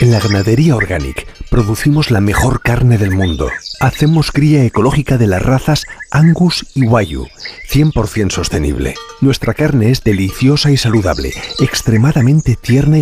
En la ganadería Organic producimos la mejor carne del mundo. Hacemos cría ecológica de las razas Angus y Wagyu, 100% sostenible. Nuestra carne es deliciosa y saludable, extremadamente tierna y